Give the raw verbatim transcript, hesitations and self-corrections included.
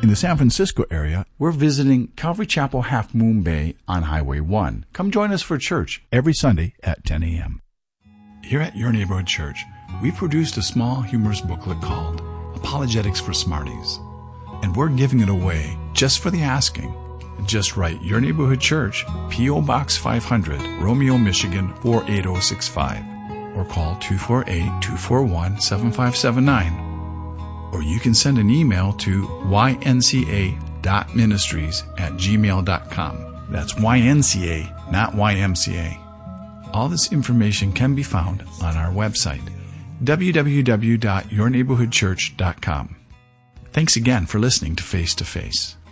In the San Francisco area, we're visiting Calvary Chapel Half Moon Bay on Highway one. Come join us for church every Sunday at ten a.m. Here at Your Neighborhood Church, we've produced a small humorous booklet called Apologetics for Smarties. And we're giving it away just for the asking. Just write Your Neighborhood Church, P O. Box five hundred, Romeo, Michigan four eight zero six five, or call two four eight, two four one, seven five seven nine. Or you can send an email to y n c a dot ministries at gmail dot com. That's Y N C A, not Y M C A. All this information can be found on our website, w w w dot your neighborhood church dot com. Thanks again for listening to Face to Face.